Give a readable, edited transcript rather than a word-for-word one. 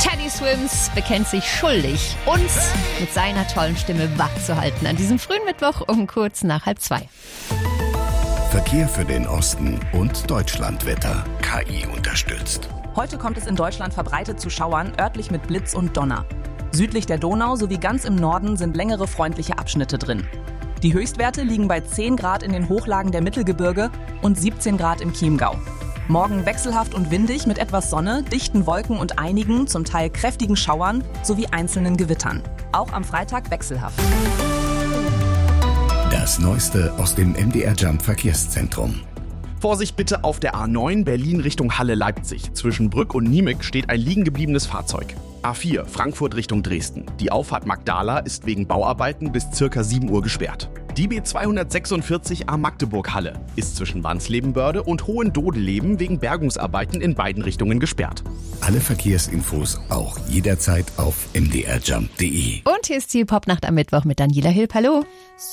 Teddy Swims bekennt sich schuldig, uns mit seiner tollen Stimme wachzuhalten an diesem frühen Mittwoch um kurz nach 1:30. Verkehr für den Osten und Deutschlandwetter. KI unterstützt. Heute kommt es in Deutschland verbreitet zu Schauern, örtlich mit Blitz und Donner. Südlich der Donau sowie ganz im Norden sind längere freundliche Abschnitte drin. Die Höchstwerte liegen bei 10 Grad in den Hochlagen der Mittelgebirge und 17 Grad im Chiemgau. Morgen wechselhaft und windig mit etwas Sonne, dichten Wolken und einigen, zum Teil kräftigen Schauern sowie einzelnen Gewittern. Auch am Freitag wechselhaft. Das Neueste aus dem MDR Jump Verkehrszentrum. Vorsicht bitte auf der A9 Berlin Richtung Halle-Leipzig. Zwischen Brück und Niemek steht ein liegengebliebenes Fahrzeug. A4 Frankfurt Richtung Dresden. Die Auffahrt Magdala ist wegen Bauarbeiten bis ca. 7 Uhr gesperrt. Die B246 A Magdeburg-Halle ist zwischen Wandslebenbörde und Hohendodeleben wegen Bergungsarbeiten in beiden Richtungen gesperrt. Alle Verkehrsinfos auch jederzeit auf mdrjump.de. Und hier ist die Popnacht am Mittwoch mit Daniela Hilp. Hallo.